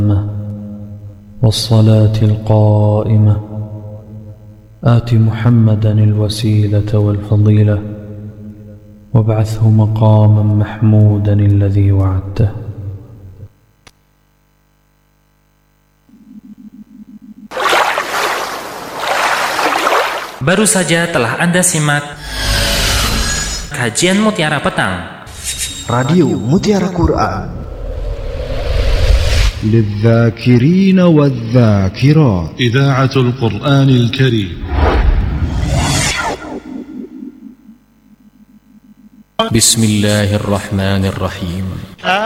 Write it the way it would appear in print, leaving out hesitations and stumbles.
والصلاة القائمة آت محمدا الوسيلة والفضيلة وابعثه مقاما محمودا الذي وعدته. Baru saja telah Anda simak kajian Mutiara Petang, Radio Mutiara Quran للذاكرين والذاكرات. إذاعة القرآن الكريم. بسم الله الرحمن الرحيم.